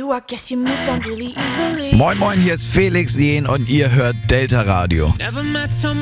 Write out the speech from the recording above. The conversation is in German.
you, I guess you moved on really easily. Moin moin, hier ist Felix Jähn und ihr hört Delta Radio. Never met someone